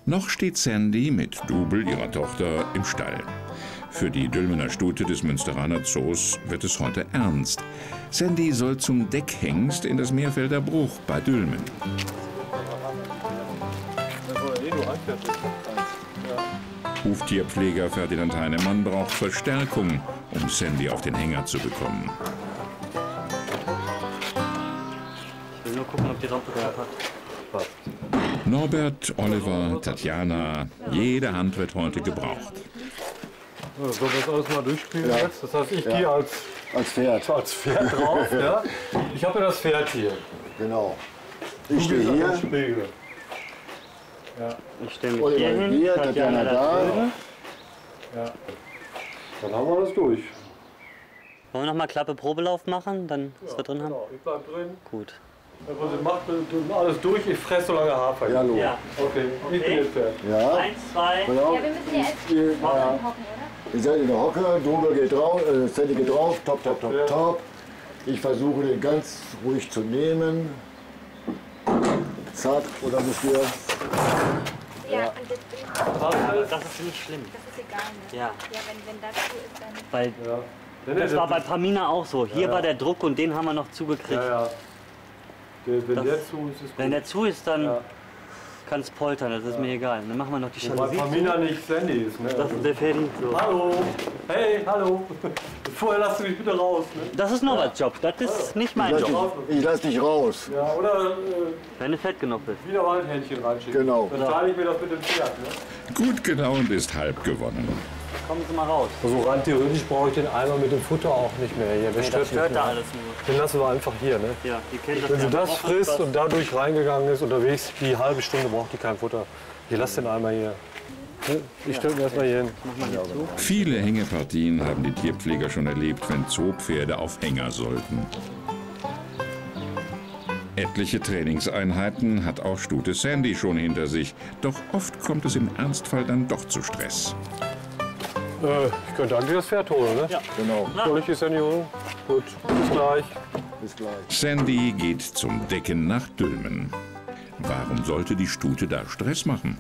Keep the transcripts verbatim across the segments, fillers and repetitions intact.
Noch steht Sandy mit Double, ihrer Tochter, im Stall. Für die Dülmener Stute des Münsteraner Zoos wird es heute ernst. Sandy soll zum Deckhengst in das Meerfelder Bruch bei Dülmen. Huftierpfleger Ferdinand Heinemann braucht Verstärkung, um Sandy auf den Hänger zu bekommen. Ich will nur gucken, ob die Rampe da hat. Norbert, Oliver, Tatjana, jede Hand wird heute gebraucht. So, sollen wir das alles mal durchspielen Ja. jetzt? Das heißt, ich Ja. gehe als, Als Pferd. als Pferd drauf. Ja? Ich habe ja das Pferd hier. Genau. Du Ich stehe bist hier. am Spiegel. Ich stelle mich Oliver hier hin, hier, Tatjana Tatjana da da. drüben. Ja. Dann haben wir das durch. Wollen wir noch mal Klappe Probelauf machen, dann was wir drin haben? Genau, ich bleib drin. Gut. Also macht alles durch, ich fresse so lange Hafer. Ja, hallo. Ja. Okay, ich bin jetzt Pferd. Ja. Eins, zwei. Genau. Ja, wir müssen ja erst Ihr, hocken, ja. oder? Ihr seid in der Hocke, Double geht drauf, äh, Sandy geht drauf, top, top, top, Ja. top. Ich versuche den ganz ruhig zu nehmen. Zack, oder müsst ihr? Ja, und das, das Aber das ist nicht schlimm. ist egal, ne? Ja. Ja, wenn, wenn das so ist, dann... Weil Ja. Nee, nee, das war bei das- Pamina auch so. Hier Ja. war der Druck und den haben wir noch zugekriegt. Ja, ja. Der, wenn Das- der zu ist, ist gut. Wenn der zu ist, dann Ja. kann es poltern, das ist mir egal. Dann machen wir noch die Weil Jalousie Pamina zu. nicht Sandy ist. Ne? Das ist der Ferdi. So. Hallo! Hey, hallo! Vorher lass du mich bitte raus. Ne? Das ist Norberts Job, das ist nicht mein Lass Job. dich, ich lass dich raus. Ja, oder äh, Wenn du fett genug bist. wieder Waldhähnchen reinschicken. Genau. Dann teile ich mir das mit dem Pferd. Ne? Gut gelaunt ist halb gewonnen. Kommen Sie mal raus. Also rein theoretisch brauche ich den Eimer mit dem Futter auch nicht mehr hier. Der Nee, stört das stört nicht da mehr. alles nur. Den lassen wir einfach hier. Ne? Ja, die kennen das Wenn sie ja. das Braucht frisst was. und dadurch reingegangen ist unterwegs, die halbe Stunde braucht die kein Futter. Ich lasse den Eimer hier. Ne? Ich stelle ihn erstmal hier hin. Viele Hängepartien haben die Tierpfleger schon erlebt, wenn Zoopferde auf Hänger sollten. Etliche Trainingseinheiten hat auch Stute Sandy schon hinter sich. Doch oft kommt es im Ernstfall dann doch zu Stress. Äh, ich könnte eigentlich das Pferd holen. Ne? Ja. Genau. Soll ich es denn hier holen? Gut, bis gleich. Bis gleich. Sandy geht zum Decken nach Dülmen. Warum sollte die Stute da Stress machen?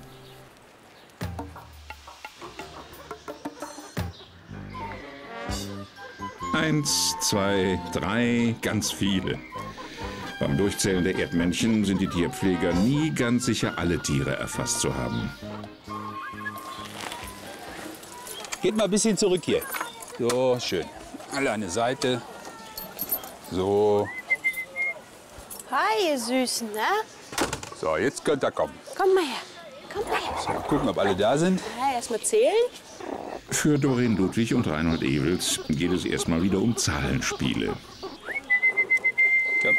Eins, zwei, drei, ganz viele. Beim Durchzählen der Erdmännchen sind die Tierpfleger nie ganz sicher, alle Tiere erfasst zu haben. Geht mal ein bisschen zurück hier. So, schön. Alle an der Seite. So. Hi, ihr Süßen, ne? So, jetzt könnt ihr kommen. Komm mal her. Komm mal her. So, mal gucken, ob alle da sind. Ja, erst mal zählen. Für Doreen Ludwig und Reinhold Ewels geht es erstmal wieder um Zahlenspiele. Komm.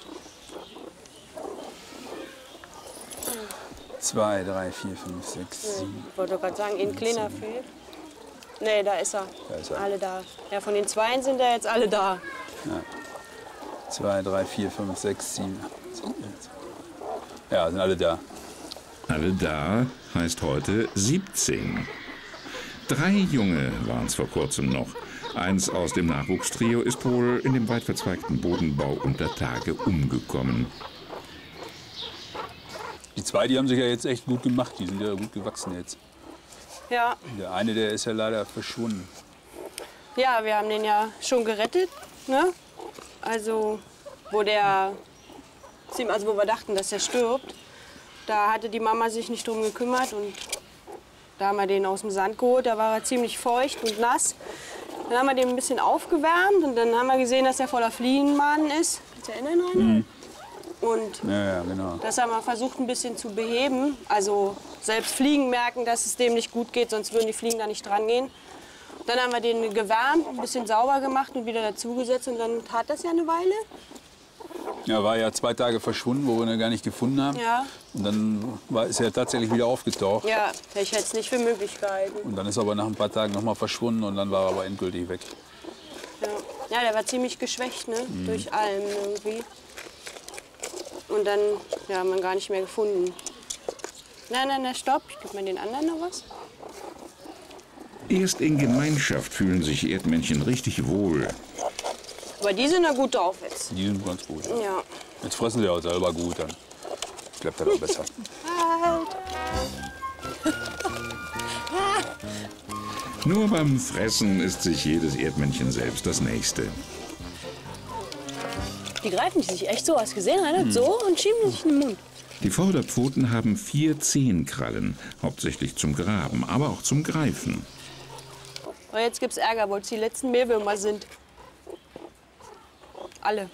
Zwei, drei, vier, fünf, sechs, sieben. Ich wollte gerade sagen, ein kleiner fehlt. Nee, da ist er. Da ist er. Alle da. Ja, von den Zweien sind ja jetzt alle da. Zwei, drei, vier, fünf, sechs, sieben, acht, zehn, elf. Ja, sind alle da. Alle da heißt heute siebzehn. Drei Junge waren es vor kurzem noch. Eins aus dem Nachwuchstrio ist wohl in dem weit verzweigten Bodenbau unter Tage umgekommen. Die zwei, die haben sich ja jetzt echt gut gemacht. Die sind ja gut gewachsen jetzt. Ja. Der eine, der ist ja leider verschwunden. Ja, wir haben den ja schon gerettet, ne? Also, wo der, also wo wir dachten, dass er stirbt, da hatte die Mama sich nicht drum gekümmert und da haben wir den aus dem Sand geholt. Da war er ziemlich feucht und nass. Dann haben wir den ein bisschen aufgewärmt und dann haben wir gesehen, dass er voller Fliegenmaden ist. Kannst du erinnern, Rainer? Mhm. Und Ja, ja, genau. das haben wir versucht ein bisschen zu beheben. Also selbst Fliegen merken, dass es dem nicht gut geht, sonst würden die Fliegen da nicht dran gehen. Dann haben wir den gewärmt, ein bisschen sauber gemacht und wieder dazugesetzt und dann tat das ja eine Weile. Er war ja zwei Tage verschwunden, wo wir ihn gar nicht gefunden haben. Ja. Und dann war, ist er tatsächlich wieder aufgetaucht. Ja, ich hätte es nicht für möglich gehalten. Und dann ist er aber nach ein paar Tagen noch mal verschwunden und dann war er aber endgültig weg. Ja, ja, der war ziemlich geschwächt, ne? Mhm. Durch Alm irgendwie. Und dann ja, haben wir ihn gar nicht mehr gefunden. Nein, nein, nein, stopp. Ich gebe mir den anderen noch was. Erst in Gemeinschaft fühlen sich Erdmännchen richtig wohl. Aber die sind da gut drauf jetzt. Die sind ganz gut. Ja. Ja. Jetzt fressen sie auch selber gut, dann klappt das auch besser. Halt. Nur beim Fressen ist sich jedes Erdmännchen selbst das Nächste. Die greifen sich echt so, hast du gesehen, Reinhard? Hm. So und schieben sich in den Mund. Die Vorderpfoten haben vier Zehenkrallen, hauptsächlich zum Graben, aber auch zum Greifen. Aber jetzt gibt's Ärger, weil es die letzten Mehlwürmer sind. Alle.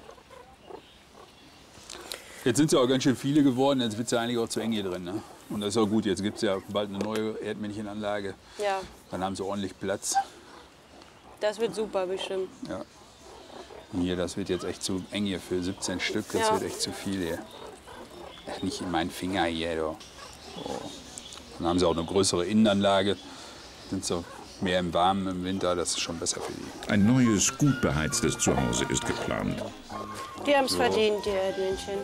Jetzt sind es ja auch ganz schön viele geworden, jetzt wird es ja eigentlich auch zu eng hier drin. Ne? Und das ist auch gut, jetzt gibt es ja bald eine neue Erdmännchenanlage. Ja. Dann haben sie ordentlich Platz. Das wird super, bestimmt. Ja. Und hier, das wird jetzt echt zu eng hier für siebzehn Stück, das Ja. wird echt zu viel hier. Ach, nicht in meinen Finger hier, du. Oh. Dann haben sie auch eine größere Innenanlage, sind so mehr im Warmen im Winter, das ist schon besser für die. Ein neues, gut beheiztes Zuhause ist geplant. Die haben es verdient, die Erdmännchen.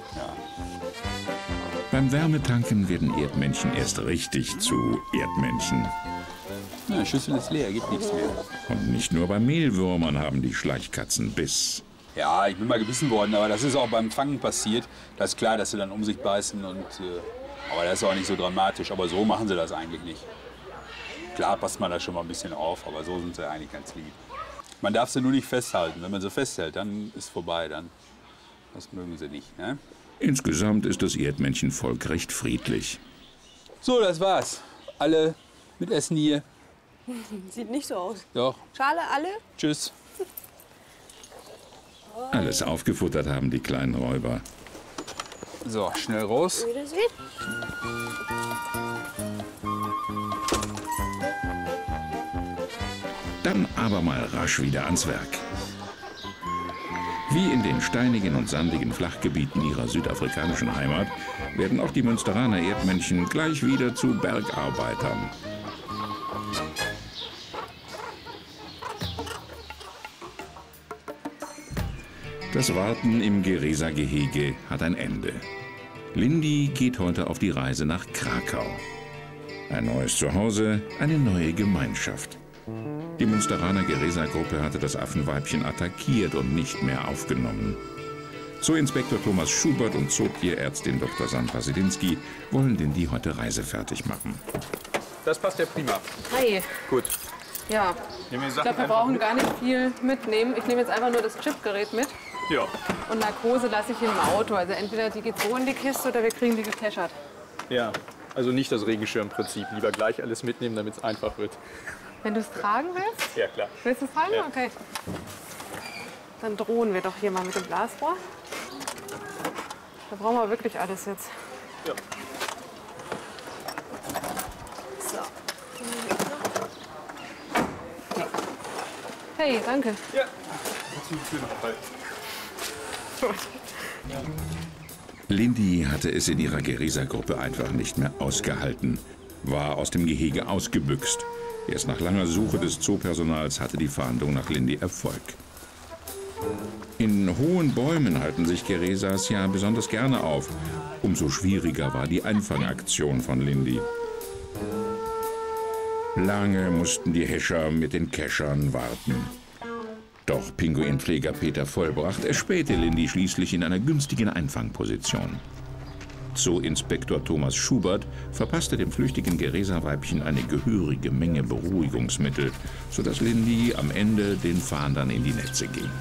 Beim Wärmetanken werden Erdmännchen erst richtig zu Erdmännchen. Ja, die Schüssel ist leer, gibt nichts mehr. Und nicht nur bei Mehlwürmern haben die Schleichkatzen Biss. Ja, ich bin mal gebissen worden, aber das ist auch beim Fangen passiert. Das ist klar, dass sie dann um sich beißen. Und, äh, aber das ist auch nicht so dramatisch. Aber so machen sie das eigentlich nicht. Klar passt man da schon mal ein bisschen auf, aber so sind sie eigentlich ganz lieb. Man darf sie nur nicht festhalten. Wenn man sie festhält, dann ist vorbei. Dann, das mögen sie nicht. Ne? Insgesamt ist das Erdmännchenvolk recht friedlich. So, das war's. Alle mit Essen hier. Sieht nicht so aus. Doch. Schale, alle? Tschüss. Alles aufgefuttert haben die kleinen Räuber. So, schnell raus. Wiedersehen. Dann aber mal rasch wieder ans Werk. Wie in den steinigen und sandigen Flachgebieten ihrer südafrikanischen Heimat werden auch die Münsteraner Erdmännchen gleich wieder zu Bergarbeitern. Das Warten im Geresa-Gehege hat ein Ende. Lindy geht heute auf die Reise nach Krakau. Ein neues Zuhause, eine neue Gemeinschaft. Die Münsteraner Geresa-Gruppe hatte das Affenweibchen attackiert und nicht mehr aufgenommen. Zooinspektor Thomas Schubert und Zootierärztin Doktor Sandra Sedinski wollen Lindy heute reisefertig machen. Das passt ja prima. Hi. Gut. Ja, Nehmen wir die ich Sachen glaube, wir einfach brauchen mit? gar nicht viel mitnehmen. Ich nehme jetzt einfach nur das Chipgerät mit. Ja. Und Narkose lasse ich hier im Auto. Also entweder die geht so in die Kiste oder wir kriegen die gekeschert. Ja. Also nicht das Regenschirmprinzip. Lieber gleich alles mitnehmen, damit es einfach wird. Wenn du es tragen willst? Ja, klar. Willst du es tragen? Ja. Okay. Dann drohen wir doch hier mal mit dem Blasrohr. Da brauchen wir wirklich alles jetzt. Ja. So. Hey, danke. Ja. Lindy hatte es in ihrer Geresa-Gruppe einfach nicht mehr ausgehalten, war aus dem Gehege ausgebüxt. Erst nach langer Suche des Zoopersonals hatte die Fahndung nach Lindy Erfolg. In hohen Bäumen halten sich Geresas ja besonders gerne auf. Umso schwieriger war die Einfangaktion von Lindy. Lange mussten die Häscher mit den Keschern warten. Doch Pinguinpfleger Peter Vollbracht erspähte Lindy schließlich in einer günstigen Einfangposition. Zooinspektor Thomas Schubert verpasste dem flüchtigen Geresa-Weibchen eine gehörige Menge Beruhigungsmittel, sodass Lindy am Ende den Fahndern in die Netze ging.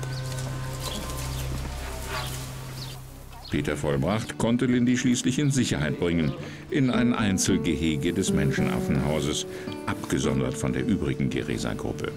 Peter Vollbracht konnte Lindy schließlich in Sicherheit bringen, in ein Einzelgehege des Menschenaffenhauses, abgesondert von der übrigen Geresa-Gruppe.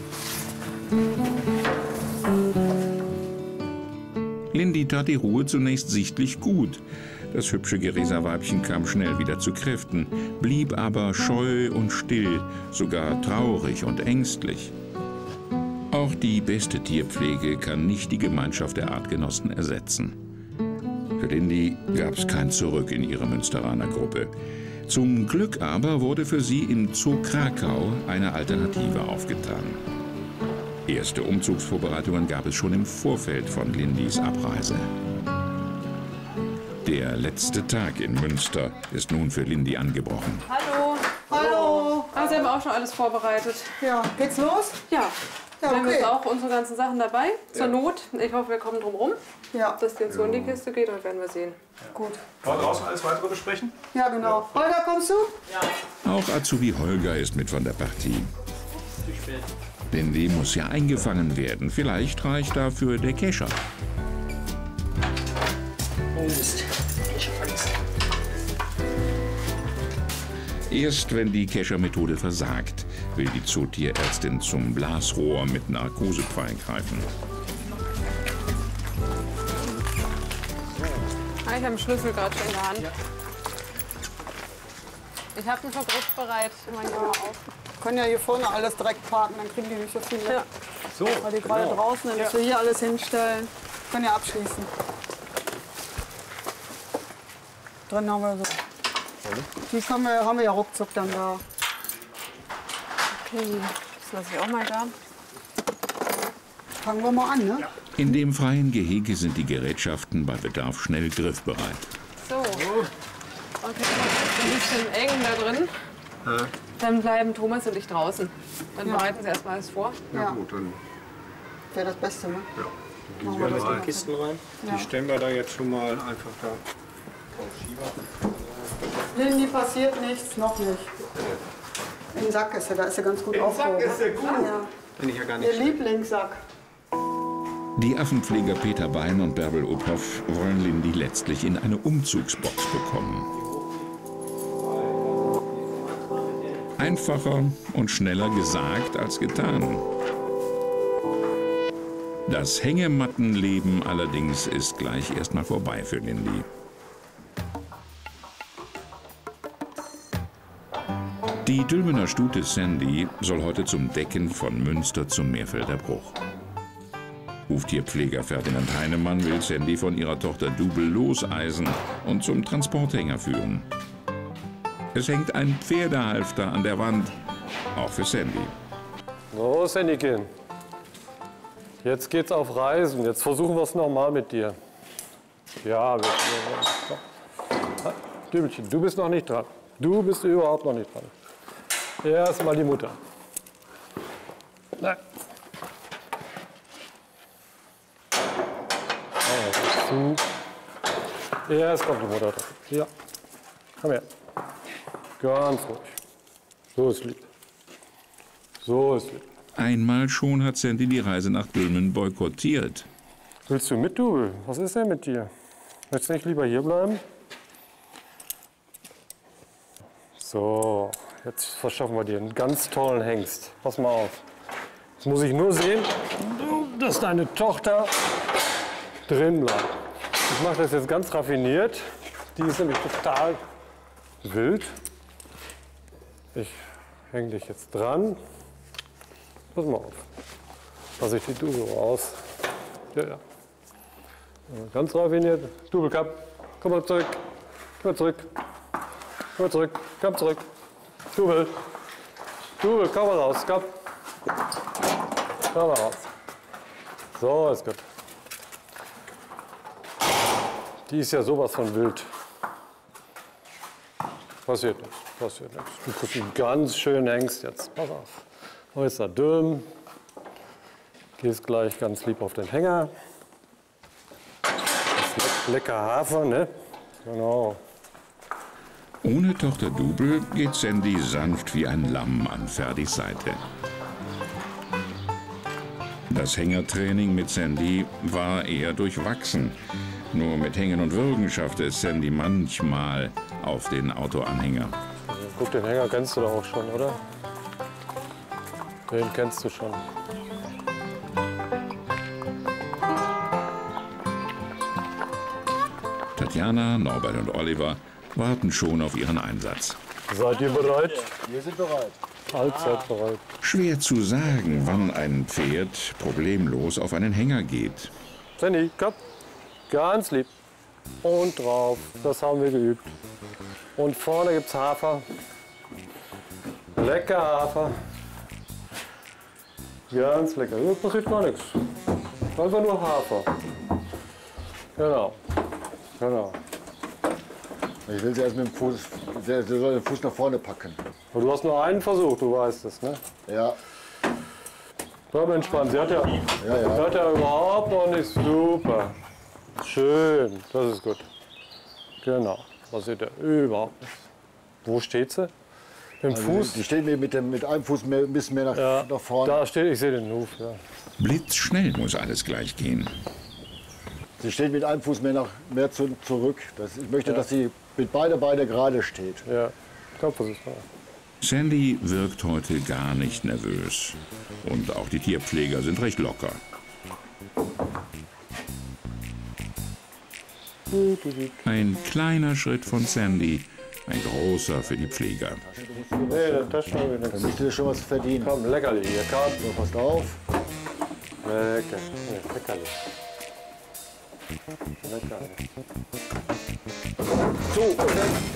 Lindy tat die Ruhe zunächst sichtlich gut. Das hübsche Geresa-Weibchen kam schnell wieder zu Kräften, blieb aber scheu und still, sogar traurig und ängstlich. Auch die beste Tierpflege kann nicht die Gemeinschaft der Artgenossen ersetzen. Für Lindy gab es kein Zurück in ihre Münsteraner Gruppe. Zum Glück aber wurde für sie im Zoo Krakau eine Alternative aufgetan. Erste Umzugsvorbereitungen gab es schon im Vorfeld von Lindys Abreise. Der letzte Tag in Münster ist nun für Lindy angebrochen. Hallo. Hallo. Ah, Sie haben auch schon alles vorbereitet. Ja, geht's los? Ja. Ja, Wir okay. haben jetzt auch unsere ganzen Sachen dabei. Zur Not. Ich hoffe, wir kommen drum rum, Ja, dass die jetzt so in die Kiste geht. Und werden wir sehen. gut. Wollen wir draußen alles weitere besprechen? Ja, genau. Holger, kommst du? Auch Azubi Holger ist mit von der Partie. Denn die muss ja eingefangen werden. Vielleicht reicht dafür der Kescher. Oh Mist. Ich hab Angst. Erst wenn die Keschermethode versagt, will die Zootierärztin zum Blasrohr mit Narkosepfeil greifen. Ah, ich habe den Schlüssel gerade schon in der Hand. Ich habe den Vergriff bereit. Mein Junge auf. Wir können ja hier vorne alles direkt parken, dann kriegen die nicht so viel mit. Ja. So, Weil die gerade genau. draußen sind, dass wir hier alles hinstellen. Können ja abschließen. Drin haben wir so. Die können wir, haben wir ja ruckzuck dann da. Okay, das lasse ich auch mal da. Fangen wir mal an, ne? In dem freien Gehege sind die Gerätschaften bei Bedarf schnell griffbereit. So. Okay, ist ein bisschen eng da drin. Ja. Dann bleiben Thomas und ich draußen. Dann Ja. bereiten Sie erstmal alles vor. Ja, Gut, dann wäre das Beste, ne? ja. Machen wir das mal. Kisten rein. Ja. Die stellen wir da jetzt schon mal einfach da. Lindy, passiert nichts, noch nicht. Im Sack ist er, da ist er ganz gut aufgehoben. Sack ist er gut. Ja. Bin ich ja gar nicht. Ihr Lieblingssack. Die Affenpfleger Peter Bein und Bärbel Uphoff wollen Lindy letztlich in eine Umzugsbox bekommen. Einfacher und schneller gesagt als getan. Das Hängemattenleben allerdings ist gleich erstmal vorbei für Lindy. Die Dülmener Stute Sandy soll heute zum Decken von Münster zum Meerfelder Bruch. Huftierpfleger Ferdinand Heinemann will Sandy von ihrer Tochter Dubel loseisen und zum Transporthänger führen. Es hängt ein Pferdehalfter an der Wand, auch für Sandy. So, Sandykin. Jetzt geht's auf Reisen. Jetzt versuchen wir es nochmal mit dir. Ja, wir, wir, Dübelchen, du bist noch nicht dran. Du bist überhaupt noch nicht dran. Erst mal die Mutter. Nein. Also, zu. Erst kommt die Mutter dran. Ja. Komm her. Ganz ruhig. So ist lieb. So ist lieb. Einmal schon hat Sandy die Reise nach Dülmen boykottiert. Willst du mit, Dubel? Was ist denn mit dir? Willst du nicht lieber hier bleiben? So, jetzt verschaffen wir dir einen ganz tollen Hengst. Pass mal auf. Jetzt muss ich nur sehen, dass deine Tochter drin bleibt. Ich mache das jetzt ganz raffiniert. Die ist nämlich total wild. Ich hänge dich jetzt dran. Pass mal auf. Lass ich die Dubel raus. Ja, ja. Ganz raffiniert. Dubelkapp, komm mal zurück. Komm mal zurück. Komm mal zurück. Komm zurück. Dubel. Dubel, komm mal raus. Komm. Komm mal raus. So, ist gut. Die ist ja sowas von wild. Passiert nichts. Passiert nichts. Du kriegst einen ganz schönen Hengst jetzt. Pass auf. Wo ist der Dülm? Gehst gleich ganz lieb auf den Hänger. Das ist lecker Hafer, ne? Genau. Ohne Tochter Dubel geht Sandy sanft wie ein Lamm an Ferdis Seite. Das Hängertraining mit Sandy war eher durchwachsen. Nur mit Hängen und Würgen schaffte es Sandy manchmal auf den Autoanhänger. Guck, den Hänger kennst du doch auch schon, oder? Den kennst du schon. Tatjana, Norbert und Oliver warten schon auf ihren Einsatz. Seid ihr bereit? Wir sind bereit. Allzeit bereit. Schwer zu sagen, wann ein Pferd problemlos auf einen Hänger geht. Sandy, komm. Ganz lieb. Und drauf. Das haben wir geübt. Und vorne gibt's Hafer. Lecker Hafer. Ganz lecker. Da passiert gar nichts. Einfach nur Hafer. Genau. Genau. Ich will sie erst mit dem Fuß, der, der soll den Fuß nach vorne packen. Aber du hast nur einen Versuch, du weißt es, ne? Ja. Bleib entspannt. Sie hat ja, Ja, ja. sie hat ja überhaupt noch nicht. Super. Schön. Das ist gut. Genau. Das sieht er überhaupt nicht. Wo steht sie? Im Also Fuß? Die steht mir mit, dem, mit einem Fuß mehr, ein bisschen mehr nach, Ja, nach vorne. da steht, ich sehe den Huf. Ja. Blitzschnell muss alles gleich gehen. Sie steht mit einem Fuß mehr, nach, mehr zu, zurück. Das, ich möchte, Ja. dass sie mit beide Beine gerade steht. Ja, ich glaube, das ist wahr. Sandy wirkt heute gar nicht nervös. Und auch die Tierpfleger sind recht locker. Ein kleiner Schritt von Sandy, ein großer für die Pfleger. Nee, der Taschentuch wird Da nichts. müsste schon was verdienen. Komm, Leckerli hier, komm. So, passt auf. Lecker. Nee, Leckerli. Leckerli. So, und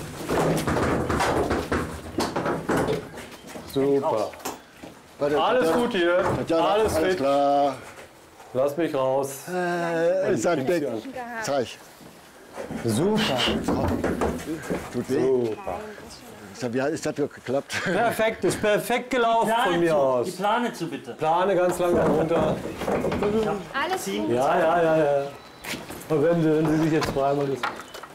dann. Super. Warte, Alles Tatjana, gut hier. Tatjana, Alles alles fit. klar. Lass mich raus. Äh, sag, denk, zeig. Super. Tut weh. Super. Sag, wie ist das geklappt? Perfekt, ist perfekt gelaufen von mir Die aus. Plane zu bitte. Plane ganz langsam runter. Alles gut. Ja, ja, ja, ja. Und wenn Sie, wenn Sie sich jetzt zweimal das.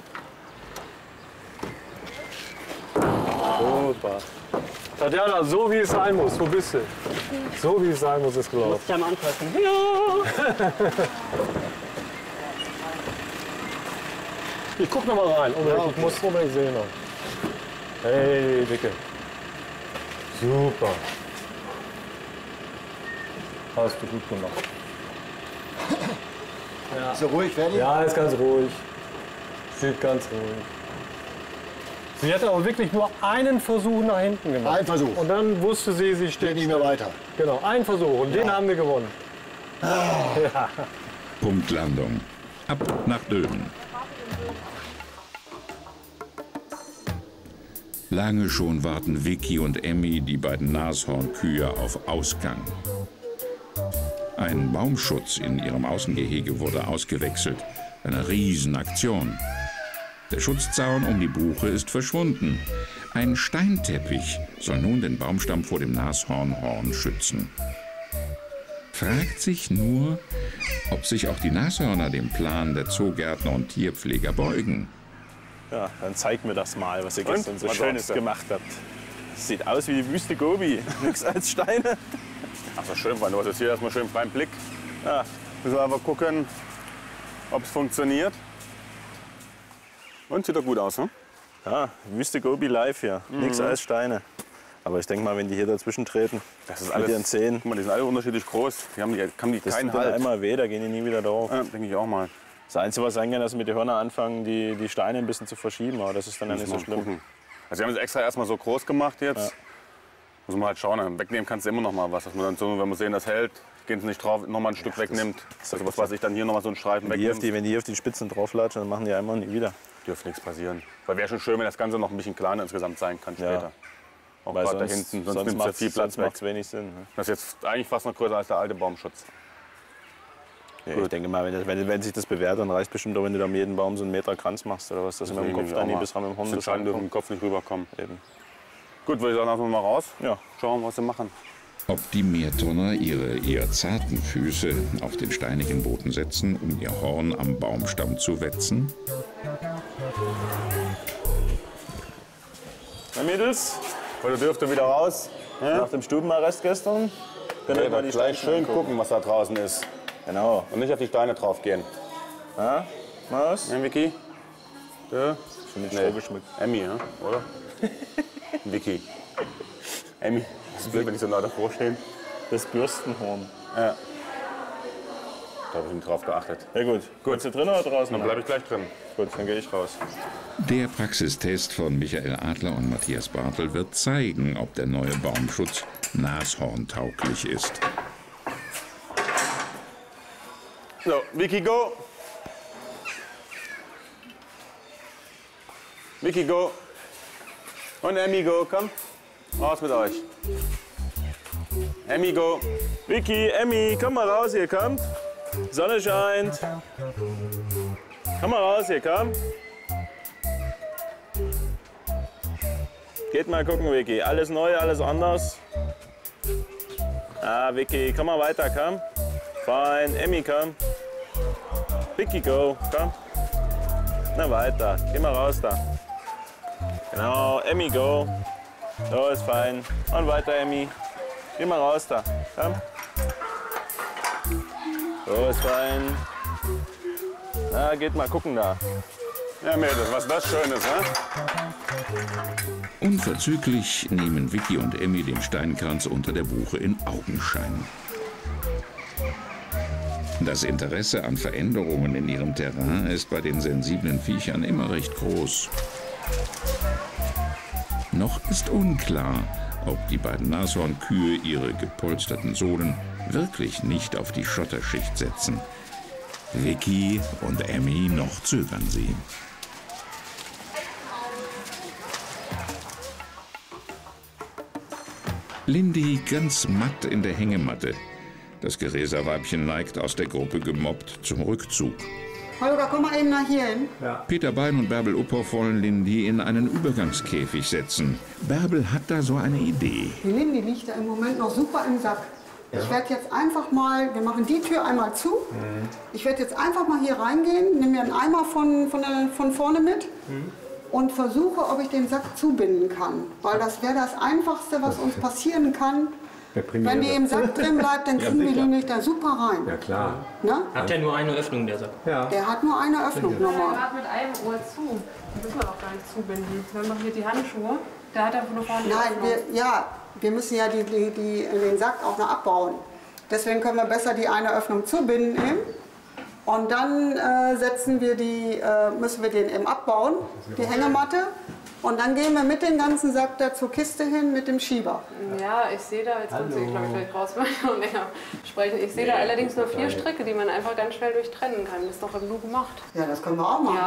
Super. Tatjana, so wie es sein muss, wo bist du? So wie es sein muss, ist gelaufen. Muss ich einmal anfassen? Ja! Ich guck noch mal rein. Unbedingt. Ich muss unbedingt sehen noch. Hey, Dicke. Super. Hast du gut gemacht. Ja. Ist so ruhig, fertig? Ja, ist ganz ruhig. Sieht ganz ruhig. Sie hatte auch wirklich nur einen Versuch nach hinten gemacht. Ein Versuch. Und dann wusste sie, sie steht Geht nicht mehr weiter. Genau, ein Versuch. Und den haben wir gewonnen. Ja. Punktlandung. Ab nach Döben. Lange schon warten Vicky und Emmy, die beiden Nashornkühe, auf Ausgang. Ein Baumschutz in ihrem Außengehege wurde ausgewechselt. Eine Riesenaktion. Der Schutzzaun um die Buche ist verschwunden. Ein Steinteppich soll nun den Baumstamm vor dem Nashornhorn schützen. Fragt sich nur, ob sich auch die Nashörner dem Plan der Zoogärtner und Tierpfleger beugen. Ja, dann zeig mir das mal, was ihr Und? gestern so Was Schönes sagst du? gemacht habt. Das sieht aus wie die Wüste Gobi. Nichts als Steine. Ach, so schön, weil du hast jetzt hier erstmal schön freien Blick. Ja, müssen wir einfach gucken, ob es funktioniert. Und sieht doch gut aus, ne? Ja, Wüste Gobi live hier. Mhm. Nichts als Steine. Aber ich denke mal, wenn die hier dazwischen treten, Das ist mit alles. ihren Zehen, Guck mal, die sind alle unterschiedlich groß. Die haben, die, haben die das keinen tut dann Halt. einmal weh, da gehen die nie wieder drauf. Ja, denke ich auch mal. Das Einzige, was sein kann, dass sie mit den Hörnern anfangen, die, die Steine ein bisschen zu verschieben. Aber das ist dann ja nicht so Müssen wir mal schlimm. gucken. Also, wir haben es extra erstmal so groß gemacht jetzt. Ja. Muss man halt schauen. Wegnehmen kannst du immer noch mal was. Dass man dann so, wenn wir sehen, das hält, gehen sie nicht drauf, noch mal ein Stück wegnimmt. Also, was weiß ich, dann hier noch mal so einen Streifen Wenn die, auf wegnimmt. die, wenn die auf die Spitzen drauflatschen, dann machen die einmal nie wieder. Dürfte nichts passieren. Weil wäre schon schön, wenn das Ganze noch ein bisschen kleiner insgesamt sein kann später. Ja. Auch Weil gerade da sonst, hinten, sonst, sonst nimmt es ja macht viel es Platz weg. wenig Sinn. Ne? Das ist jetzt eigentlich fast noch größer als der alte Baumschutz. Ja, ich denke mal, wenn, das, wenn, wenn sich das bewährt, dann reicht bestimmt auch, wenn du da um jeden Baum so einen Meter Kranz machst oder was, dass du mit dem Kopf da nie bis ran mit dem Hund das entscheidend dürfen im Kopf nicht rüberkommen. Eben. Gut, würde ich sagen, einfach mal raus. Ja. Schauen, was sie machen. Ob die Meertonner ihre eher zarten Füße auf den steinigen Boden setzen, um ihr Horn am Baumstamm zu wetzen? Na Mädels, Heute dürft ihr wieder raus. nach dem Stubenarrest gestern, könnt ihr Ja, mal die gleich Steine schön angucken. gucken, was da draußen ist. Genau. Und nicht auf die Steine drauf gehen. Ja, mal was? Ne, Vicky? Ja. Schon mit Nee. Stroh geschmückt. Emmy, ja? Oder? Vicky. Emmy. Das ist blöd, wenn ich so nah davor stehe. Das Bürstenhorn. Ja. Da habe ich nicht drauf geachtet. Ja gut. Gut. Bist du drin oder draußen? Dann bleibe ich gleich drin. Gut, dann gehe ich raus. Der Praxistest von Michael Adler und Matthias Bartel wird zeigen, ob der neue Baumschutz nashorntauglich ist. So, Vicky, go! Vicky, go! Und Emmy, go, komm. Raus mit euch. Emmy, go! Vicky, Emmy, komm mal raus hier, komm. Sonne scheint. Komm mal raus hier, komm. Geht mal gucken, Vicky. Alles neu, alles anders. Ah, Vicky, komm mal weiter, komm. Fein, Emmy, komm. Vicky, go, komm. Na weiter, geh mal raus da. Genau, Emmy, go. So, ist fein. Und weiter, Emmy. Geh mal raus da, komm. So, ist fein. Na, geht mal gucken da. Ja, Mädels, was das Schönes, ne? Unverzüglich nehmen Vicky und Emmy den Steinkranz unter der Buche in Augenschein. Das Interesse an Veränderungen in ihrem Terrain ist bei den sensiblen Viechern immer recht groß. Noch ist unklar, ob die beiden Nashornkühe ihre gepolsterten Sohlen wirklich nicht auf die Schotterschicht setzen. Vicky und Emmy noch zögern sie. Lindy ganz matt in der Hängematte. Das Geräserweibchen neigt aus der Gruppe gemobbt zum Rückzug. Holger, komm mal eben nach hier hin. Ja. Peter Bein und Bärbel Uphoff wollen Lindy in einen Übergangskäfig setzen. Bärbel hat da so eine Idee. Die Lindy liegt da im Moment noch super im Sack. Ja. Ich werde jetzt einfach mal, wir machen die Tür einmal zu. Mhm. Ich werde jetzt einfach mal hier reingehen, nehme mir einen Eimer von, von, der, von vorne mit. Mhm. Und versuche, ob ich den Sack zubinden kann. Weil das wäre das Einfachste, was uns passieren kann. Wenn die im Sack drin bleibt, dann kriegen ja, wir die nicht da super rein. Ja, klar. Ne? Hat der nur eine Öffnung, der Sack? Ja. Der hat nur eine Öffnung Ja. nochmal. Der hat mit einem Ohr zu. Das müssen wir doch gar nicht zubinden. Wenn man hier die Handschuhe, der hat einfach nur vorne die Nein, Öffnung. wir, ja, wir müssen ja die, die, die, den Sack auch noch abbauen. Deswegen können wir besser die eine Öffnung zubinden eben. Und dann äh, setzen wir die, äh, müssen wir den eben abbauen, die Hängematte. Und dann gehen wir mit dem ganzen Sack da zur Kiste hin mit dem Schieber. Ja, ich sehe da, jetzt kommt sie, glaube ich, gleich raus, weil ich noch länger sprechen. Ich sehe da allerdings nur vier Stricke, die man einfach ganz schnell durchtrennen kann. Das ist doch im Nu gemacht. Ja, das können wir auch machen. Ja.